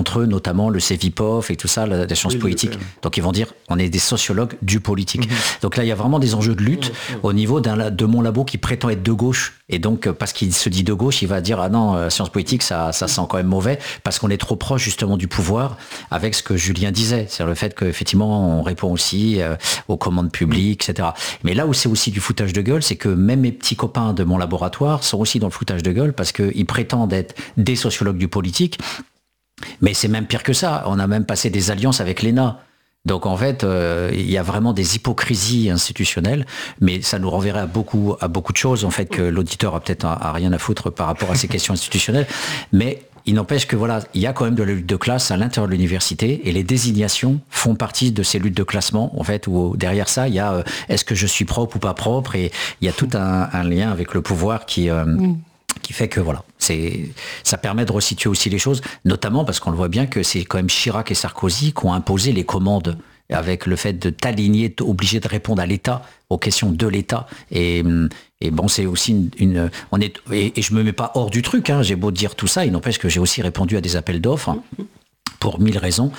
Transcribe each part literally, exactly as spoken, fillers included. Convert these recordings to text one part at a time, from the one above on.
contre eux, notamment le Cevipof et tout ça, la, la science oui, politique. Le... Donc ils vont dire, on est des sociologues du politique. Mm-hmm. Donc là, il y a vraiment des enjeux de lutte mm-hmm. au niveau d'un, de mon labo qui prétend être de gauche. Et donc, parce qu'il se dit de gauche, il va dire, ah non, euh, science politique, ça, ça sent quand même mauvais, parce qu'on est trop proche justement du pouvoir, avec ce que Julien disait, c'est le fait qu'effectivement, on répond aussi euh, aux commandes publiques, et cetera. Mais là où c'est aussi du foutage de gueule, c'est que même mes petits copains de mon laboratoire sont aussi dans le foutage de gueule, parce qu'ils prétendent être des sociologues du politique, mais c'est même pire que ça. On a même passé des alliances avec l'E N A. Donc en fait, euh, il y a vraiment des hypocrisies institutionnelles, mais ça nous renverrait à beaucoup, à beaucoup de choses, en fait, que l'auditeur a peut-être à, à rien à foutre par rapport à ces questions institutionnelles. Mais il n'empêche que voilà, il y a quand même de la lutte de classe à l'intérieur de l'université, et les désignations font partie de ces luttes de classement, en fait, où derrière ça, il y a euh, est-ce que je suis propre ou pas propre, et il y a tout un, un lien avec le pouvoir qui... Euh, mm. qui fait que voilà, c'est, ça permet de resituer aussi les choses, notamment parce qu'on le voit bien que c'est quand même Chirac et Sarkozy qui ont imposé les commandes avec le fait de t'aligner, obligé de répondre à l'État, aux questions de l'État. Et, et bon, c'est aussi une... une on est, et, et je me mets pas hors du truc, hein, j'ai beau dire tout ça, il n'empêche que j'ai aussi répondu à des appels d'offres. Hein, pour mille raisons.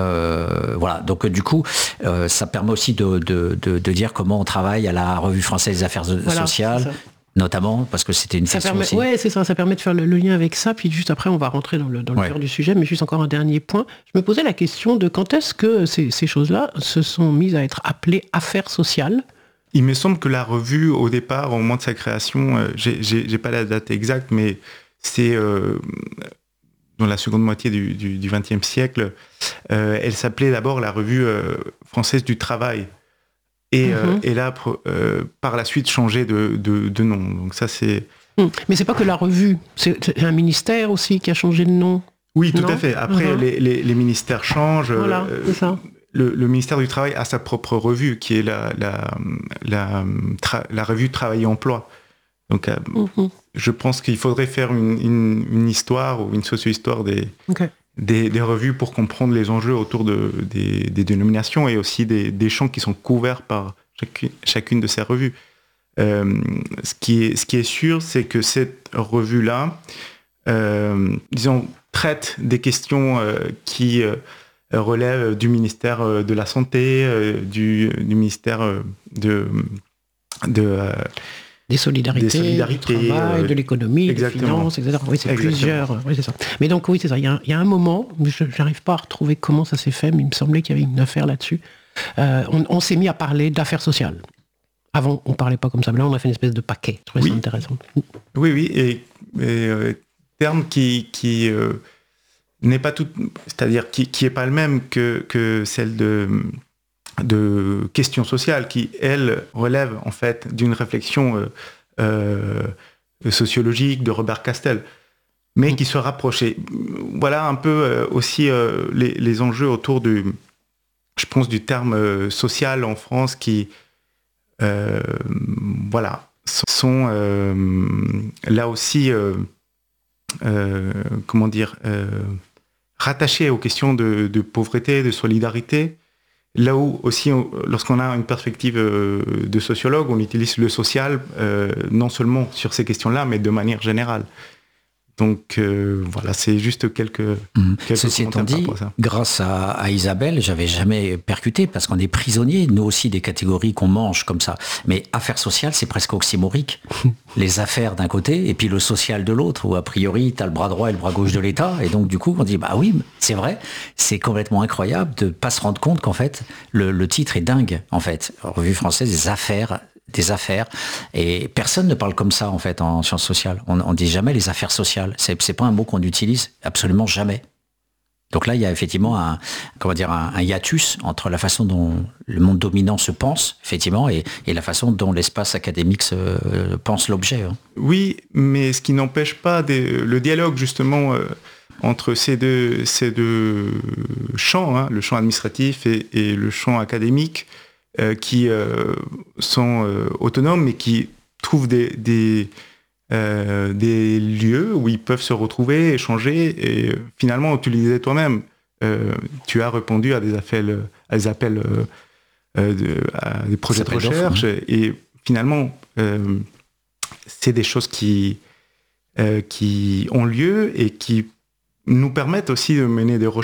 Euh, voilà. Donc, du coup, euh, ça permet aussi de, de, de, de dire comment on travaille à la Revue française des affaires voilà, sociales. Notamment parce que c'était une ça question permet, aussi. Ouais, c'est ça, ça permet de faire le, le lien avec ça, puis juste après on va rentrer dans le, dans le ouais. cœur du sujet, mais juste encore un dernier point. Je me posais la question de quand est-ce que ces, ces choses-là se sont mises à être appelées affaires sociales. Il me semble que la revue, au départ, au moment de sa création, euh, j'ai, j'ai, j'ai pas la date exacte, mais c'est euh, dans la seconde moitié du, du, du vingtième siècle, euh, elle s'appelait d'abord la Revue euh, française du travail. Et, mm-hmm. euh, et là, euh, par la suite, changer de, de, de nom. Donc ça, c'est... Mm. Mais c'est pas que la revue, c'est, c'est un ministère aussi qui a changé de nom. Oui, tout non à fait. Après, mm-hmm. les, les, les ministères changent. Voilà, euh, c'est ça. Le, le ministère du Travail a sa propre revue, qui est la, la, la, tra- la revue Travail et Emploi. Donc, euh, mm-hmm. je pense qu'il faudrait faire une, une, une histoire ou une socio-histoire des... Okay. Des, des revues pour comprendre les enjeux autour de, des, des dénominations et aussi des, des champs qui sont couverts par chacune, chacune de ces revues. Euh, ce, qui est, ce qui est sûr, c'est que cette revue-là, euh, disons, traite des questions euh, qui euh, relèvent du ministère de la Santé, euh, du, du ministère de... de euh, Des solidarités, des solidarités, du travail, euh, de l'économie, exactement. des finances, et cetera. Oui, c'est Exactement. plusieurs. Oui, c'est ça. Mais donc, oui, c'est ça. Il y a, il y a un moment, je n'arrive pas à retrouver comment ça s'est fait, mais il me semblait qu'il y avait une affaire là-dessus. Euh, on, on s'est mis à parler d'affaires sociales. Avant, on ne parlait pas comme ça, mais là, on a fait une espèce de paquet. Je trouvais oui. ça intéressant. Oui, oui, et, et euh, terme qui, qui euh, n'est pas tout, c'est-à-dire qui, qui est pas le même que, que celle de de questions sociales qui, elles, relèvent en fait d'une réflexion euh, euh, sociologique de Robert Castel, mais qui se rapprochait. Voilà un peu euh, aussi euh, les, les enjeux autour du, je pense, du terme euh, social en France qui, euh, voilà, sont euh, là aussi, euh, euh, comment dire, euh, rattachés aux questions de, de pauvreté, de solidarité. Là où aussi, lorsqu'on a une perspective de sociologue, on utilise le social, euh, non seulement sur ces questions-là, mais de manière générale. Donc euh, voilà, c'est juste quelques, mmh. quelques Ceci étant dit, grâce à, à Isabelle, j'avais jamais percuté, parce qu'on est prisonniers, nous aussi, des catégories qu'on mange comme ça. Mais affaires sociales, c'est presque oxymorique. Les affaires d'un côté, et puis le social de l'autre, où a priori, tu as le bras droit et le bras gauche de l'État, et donc du coup, on dit, bah oui, c'est vrai, c'est complètement incroyable de pas se rendre compte qu'en fait, le, le titre est dingue, en fait. Revue française des affaires des affaires, et personne ne parle comme ça en fait en sciences sociales. On, on dit jamais les affaires sociales. C'est, c'est pas un mot qu'on utilise absolument jamais. Donc là, il y a effectivement un, comment dire, un, un hiatus entre la façon dont le monde dominant se pense, effectivement, et, et la façon dont l'espace académique se euh, pense l'objet. Hein. Oui, mais ce qui n'empêche pas des, le dialogue justement euh, entre ces deux, ces deux champs, hein, le champ administratif et, et le champ académique, Euh, qui euh, sont euh, autonomes, mais qui trouvent des, des, euh, des lieux où ils peuvent se retrouver, échanger, et euh, finalement, tu le disais toi-même, euh, tu as répondu à des appels, à des, appels euh, euh, de, à des projets de recherche, et, et finalement, euh, c'est des choses qui, euh, qui ont lieu et qui nous permettent aussi de mener des recherches